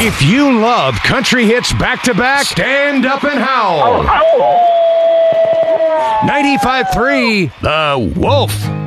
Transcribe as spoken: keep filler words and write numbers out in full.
If you love country hits back-to-back, stand up and howl. ninety-five point three The Wolf.